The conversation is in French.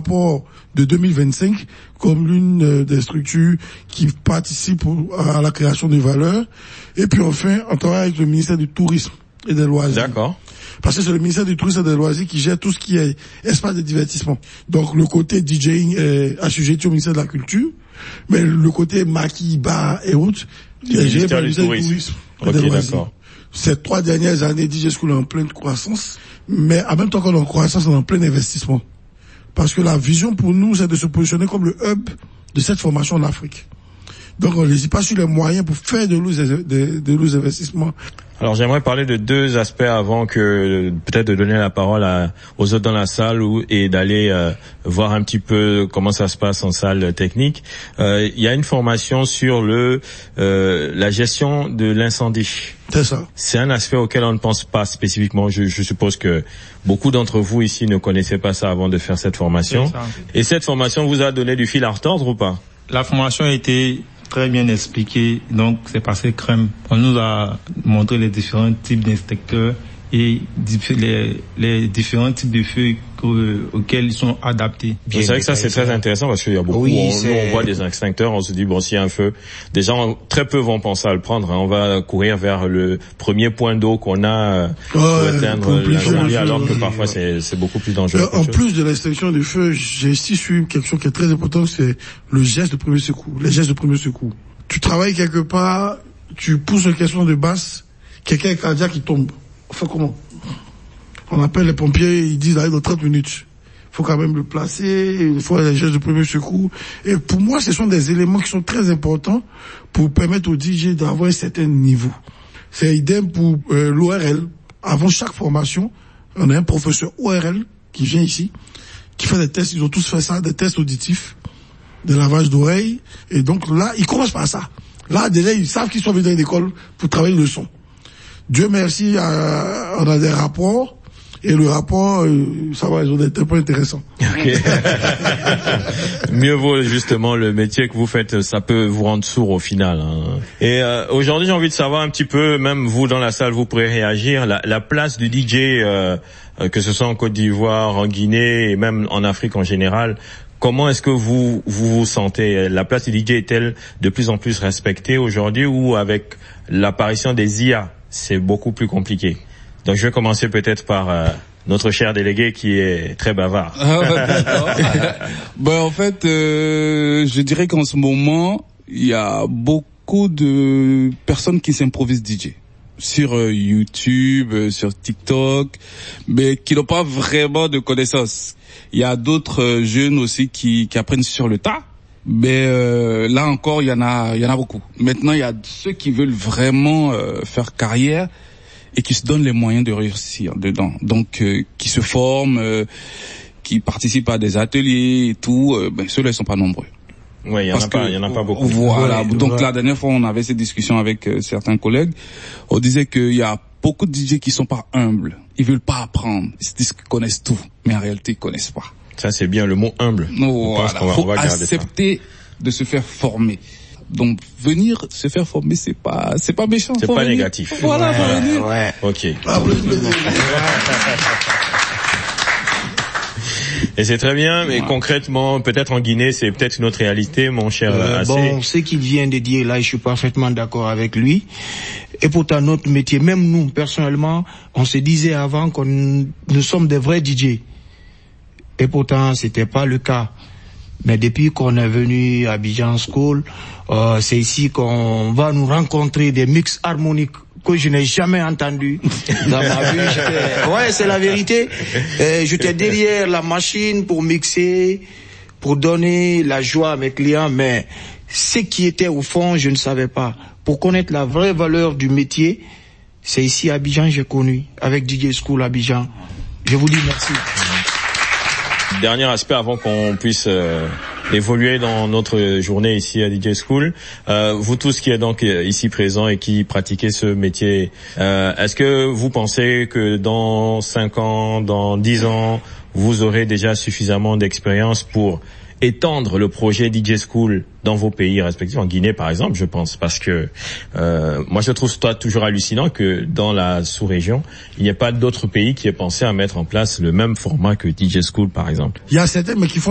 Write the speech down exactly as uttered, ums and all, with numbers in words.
rapport de deux mille vingt-cinq comme l'une des structures qui participent à la création de valeur. Et puis enfin, on travaille avec le ministère du Tourisme et des Loisirs. D'accord. Parce que c'est le ministère du Tourisme et des Loisirs qui gère tout ce qui est espace de divertissement. Donc le côté DJing est assujetti au ministère de la Culture, mais le côté maquis, bar et autres est géré par le ministère du Tourisme et des Loisirs. Ces trois dernières années, D J School est en pleine croissance, mais en même temps qu'on est en croissance, on est en plein investissement. Parce que la vision pour nous, c'est de se positionner comme le hub de cette formation en Afrique. Donc on n'hésite pas sur les moyens pour faire de lourds de, de lourds investissements. Alors j'aimerais parler de deux aspects avant que peut-être de donner la parole à, aux autres dans la salle ou, et d'aller euh, voir un petit peu comment ça se passe en salle technique. Euh, il y a une formation sur le euh, la gestion de l'incendie. C'est ça. C'est un aspect auquel on ne pense pas spécifiquement. Je, je suppose que beaucoup d'entre vous ici ne connaissaient pas ça avant de faire cette formation. Et cette formation vous a donné du fil à retordre ou pas? La formation a été très bien expliqué, donc c'est passé crème. On nous a montré les différents types d'inspecteurs et les, les différents types de feux auxquels ils sont adaptés. C'est vrai que ça c'est très intéressant parce qu'il y a beaucoup, oui, on, nous, on voit des extincteurs, on se dit bon s'il y a un feu, des gens très peu vont penser à le prendre, hein. On va courir vers le premier point d'eau qu'on a pour ouais, éteindre l'incendie, alors que parfois c'est, c'est beaucoup plus dangereux. En plus de l'extinction du feu, j'ai ici su quelque chose qui est très important, c'est le geste de premier secours, les gestes de premier secours. Tu travailles quelque part, tu pousses une question de basse, quelqu'un est cardiaque qui tombe. On fait comment? On appelle les pompiers, ils disent d'aller dans trente minutes. Il faut quand même le placer, il faut les gestes de premier secours. Et pour moi, ce sont des éléments qui sont très importants pour permettre aux D J d'avoir un certain niveau. C'est idem pour euh, l'O R L. Avant chaque formation, on a un professeur O R L qui vient ici, qui fait des tests, ils ont tous fait ça, des tests auditifs, des lavages d'oreilles. Et donc là, ils commencent par ça. Là, déjà, ils savent qu'ils sont venus dans une école pour travailler le son. Dieu merci, euh, on a des rapports. Et le rapport, euh, ça va, ils ont des points intéressants. Okay. Mieux vaut justement le métier que vous faites, ça peut vous rendre sourd au final. Hein. Et euh, aujourd'hui, j'ai envie de savoir un petit peu, même vous dans la salle, vous pourrez réagir, la, la place du D J, euh, que ce soit en Côte d'Ivoire, en Guinée et même en Afrique en général. Comment est-ce que vous vous, vous sentez? La place du D J est-elle de plus en plus respectée aujourd'hui ou avec l'apparition des I A, c'est beaucoup plus compliqué? Donc je vais commencer peut-être par euh, notre cher délégué qui est très bavard. Ah, d'accord. Ben en fait, euh, je dirais qu'en ce moment, il y a beaucoup de personnes qui s'improvisent D J sur euh, YouTube, euh, sur TikTok, mais qui n'ont pas vraiment de connaissances. Il y a d'autres euh, jeunes aussi qui, qui apprennent sur le tas. Mais euh, là encore, il y en a, il y en a beaucoup. Maintenant, il y a ceux qui veulent vraiment euh, faire carrière et qui se donnent les moyens de réussir dedans. Donc, euh, qui se forment, euh, qui participent à des ateliers et tout. Euh, ben ceux-là, ils sont pas nombreux. Oui, il y en a pas, il y en a pas beaucoup. Voilà. Ouais, Donc ouais. la dernière fois, on avait cette discussion avec euh, certains collègues. On disait qu'il y a beaucoup de D J qui sont pas humbles. Ils veulent pas apprendre. Ils se disent qu'ils connaissent tout, mais en réalité, ils connaissent pas. Ça, c'est bien le mot humble. Oh, voilà. On va, faut on va accepter ça. De se faire former. Donc venir se faire former, c'est pas c'est pas méchant. C'est faut pas venir. négatif. Voilà, ouais, faut venir. Ouais. Ok. Et c'est très bien, mais ouais. Concrètement, peut-être en Guinée, c'est peut-être une autre réalité, mon cher euh, Assé. Bon, ce qu'il vient de dire là, je suis parfaitement d'accord avec lui. Et pourtant, notre métier, même nous, personnellement, on se disait avant qu'on nous sommes des vrais D J. Et pourtant, c'était pas le cas. Mais depuis qu'on est venu à Abidjan School, euh, c'est ici qu'on va nous rencontrer des mix harmoniques que je n'ai jamais entendus dans ma vie. J'étais... Ouais, c'est la vérité. Euh, j'étais derrière la machine pour mixer, pour donner la joie à mes clients, mais ce qui était au fond, je ne savais pas. Pour connaître la vraie valeur du métier, c'est ici à Abidjan j'ai connu, avec D J School Abidjan. Je vous dis merci. Dernier aspect avant qu'on puisse euh, évoluer dans notre journée ici à D J School. Euh, vous tous qui êtes donc ici présents et qui pratiquez ce métier, euh, est-ce que vous pensez que dans cinq ans, dans dix ans, vous aurez déjà suffisamment d'expérience pour étendre le projet D J School dans vos pays respectifs, en Guinée par exemple, je pense, parce que euh, moi je trouve ça toujours hallucinant que dans la sous-région, il n'y a pas d'autres pays qui aient pensé à mettre en place le même format que D J School par exemple. Il y a certains mais qui font